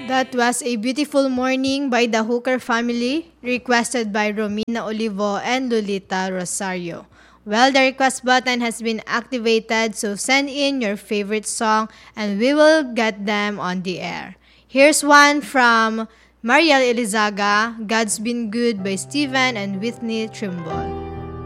That was a beautiful morning by the Hooker family, requested by Romina Olivo and Lolita Rosario. Well, the request button has been activated, so send in your favorite song and we will get them on the air. Here's one from Mariel Elizaga, God's Been Good by Steven and Whitney Trimble.